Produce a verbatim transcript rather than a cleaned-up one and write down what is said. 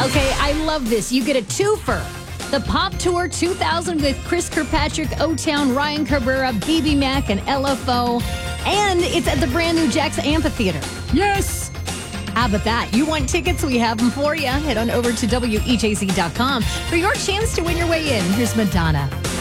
Okay, I love this. You get a twofer. The Pop Tour two thousand with Chris Kirkpatrick, O-Town, Ryan Cabrera, B B Mac, and L F O. And it's at the brand new Jack's Amphitheater. Yes! How about that? You want tickets? We have them for you. Head on over to W H A Z dot com for your chance to win your way in. Here's Madonna.